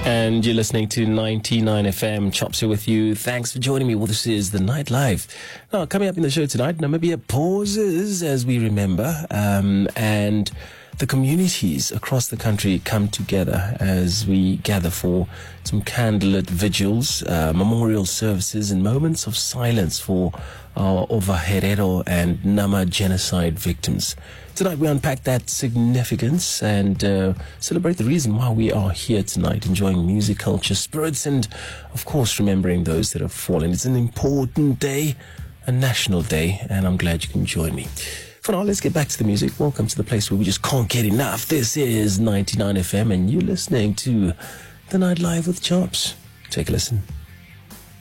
And you're listening to 99 FM. Chops here with you. Thanks for joining me. Well, this is the Night Live. Now, coming up in the show tonight, Namibia pauses as we remember, and the communities across the country come together as we gather for some candlelit vigils, memorial services, and moments of silence for our Ovaherero and Nama genocide victims. Tonight we unpack that significance and celebrate the reason why we are here tonight, enjoying music, culture, spirits, and of course remembering those that have fallen. It's an important day, a national day, and I'm glad you can join me. For now, let's get back to the music. Welcome to the place where we just can't get enough. This is 99 FM and you're listening to The Night Live with Chops. Take a listen.